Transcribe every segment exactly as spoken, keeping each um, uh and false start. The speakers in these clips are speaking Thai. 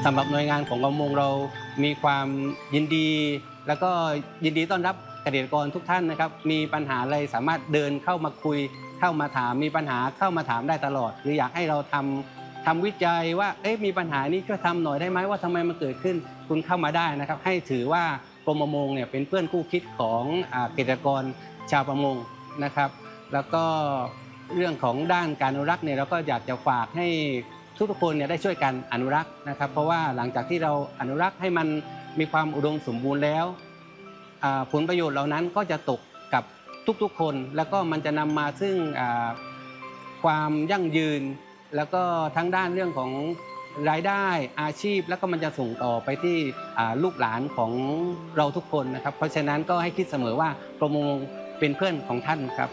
สำหรับหน่วยงานของกรมเรามีความยินดีแล้วก็ยินดีต้อนรับเกษตรกรทุกท่านนะครับมีปัญหาอะไรสามารถเดินเข้ามาคุยเข้ามาถามมีปัญหาเข้ามาถามได้ตลอดหรืออยากให้เราทำทำวิจัยว่าเอ๊ะมีปัญหานี้ช่วยทำหน่อยได้ไหมว่าทำไมมันเกิดขึ้นคุณเข้ามาได้นะครับให้ถือว่ากรมประมงเนี่ยเป็นเพื่อนคู่คิดของเกษตรกรชาวประมงนะครับแล้วก็เรื่องของด้านการอนุรักษ์เนี่ยเราก็อยากจะฝากให้ทุกๆคนเนี่ยได้ช่วยกันอนุรักษ์นะครับเพราะว่าหลังจากที่เราอนุรักษ์ให้มันมีความอุดมสมบูรณ์แล้วผลประโยชน์เหล่านั้นก็จะตกกับทุกๆคนแล้วก็มันจะนำมาซึ่งความยั่งยืนแล้วก็ทั้งด้านเรื่องของรายได้อาชีพแล้วก็มันจะส่งต่อไปที่ลูกหลานของเราทุกคนนะครับเพราะฉะนั้นก็ให้คิดเสมอว่าประมงเป็นเพื่อนของท่านครับ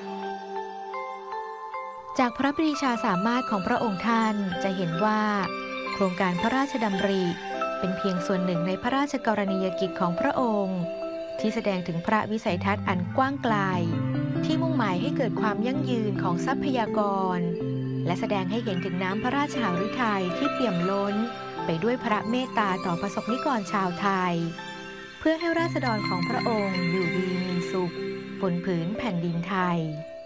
จากพระปรีชาสามารถของพระองค์ท่านจะเห็นว่าโครงการพระราชดำริเป็นเพียงส่วนหนึ่งในพระราชกรณียกิจของพระองค์ที่แสดงถึงพระวิสัยทัศน์อันกว้างไกลที่มุ่งหมายให้เกิดความยั่งยืนของทรัพยากรและแสดงให้เห็นถึงน้ำพระราชหฤทัยที่เปี่ยมล้นไปด้วยพระเมตตาต่อประสบนิกรชาวไทยเพื่อให้ราษฎรของพระองค์อยู่ดีมีสุขบนผืนแผ่นดินไทย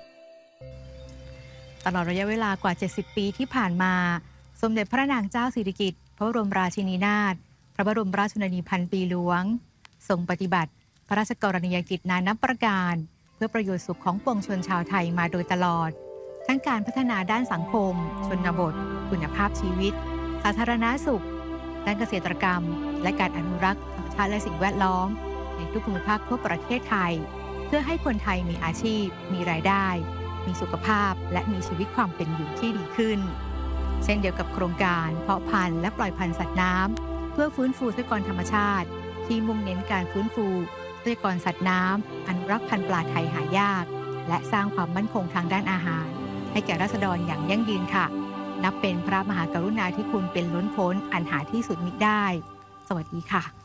ตลอดระยะเวลากว่าเจ็ดสิบปีที่ผ่านมาสมเด็จพระนางเจ้าสิริกิติ์พระบรมราชินีนาถพระบรมราชชนนีพันปีหลวงทรงปฏิบัติพระราชกรณียกิจนานับประการเพื่อประโยชน์สุขของปวงชนชาวไทยมาโดยตลอดทั้งการพัฒนาด้านสังคมชนบทคุณภาพชีวิตสาธารณสุขด้านเกษตรกรรมและการอนุรักษ์ธรรมชาติและสิ่งแวดล้อมในทุกภูมิภาคทั่วประเทศไทยเพื่อให้คนไทยมีอาชีพมีรายได้มีสุขภาพและมีชีวิตความเป็นอยู่ที่ดีขึ้นเช่นเดียวกับโครงการเพาะพันธุ์และปล่อยพันธุ์สัตว์น้ำเพื่อฟื้นฟูทรัพยากรธรรมชาติที่มุ่งเน้นการฟื้นฟูทรัพยากรสัตว์น้ำอนุรักษ์พันธุ์ปลาไทยหายากและสร้างความมั่นคงทางด้านอาหารให้แก่ราษฎรอย่างยั่งยืนค่ะนับเป็นพระมหากรุณาธิคุณเป็นล้นพ้นอันหาที่สุดมิได้สวัสดีค่ะ